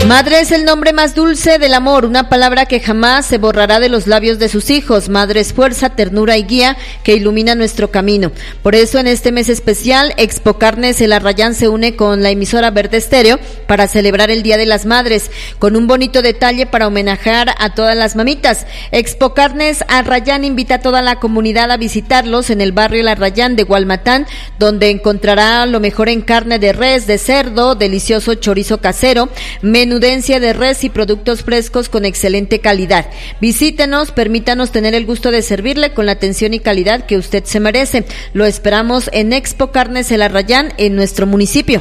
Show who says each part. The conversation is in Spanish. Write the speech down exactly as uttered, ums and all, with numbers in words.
Speaker 1: Madre es el nombre más dulce del amor, una palabra que jamás se borrará de los labios de sus hijos. Madre es fuerza, ternura y guía que ilumina nuestro camino. Por eso en este mes especial, Expo Carnes El Arrayán se une con la emisora Verde Estéreo para celebrar el Día de las Madres, con un bonito detalle para homenajear a todas las mamitas. Expo Carnes Arrayán invita a toda la comunidad a visitarlos en el barrio El Arrayán de Gualmatán, donde encontrará lo mejor en carne de res, de cerdo, delicioso chorizo casero, menudencia de res y productos frescos con excelente calidad. Visítenos, permítanos tener el gusto de servirle con la atención y calidad que usted se merece. Lo esperamos en Expo Carnes El Arrayán en nuestro municipio.